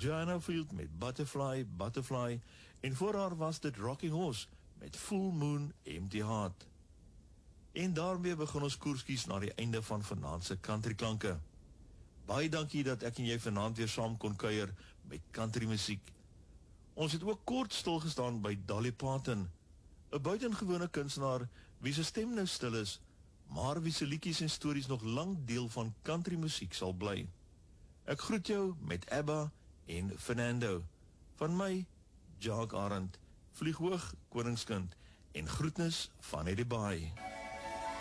Joanna Field met Butterfly, Butterfly, en voor haar was dit Rocking Horse met Full Moon, Empty Heart. En daarmee begin ons koerskies na die einde van vanaand se countryklanke. Baie dankie dat ek en jy vanaand weer saam kon kuier met country musiek. Ons het ook kort stilgestaan by Dolly Parton, 'n buitengewone kunstenaar wie se stem nou stil is, maar wie se liedjies en stories nog lank deel van country musiek sal bly. Ek groet jou met ABBA en Fernando. Van my, Jacques Arend, vlieg hoog, koningskind, en groetnis van Eddie Baai.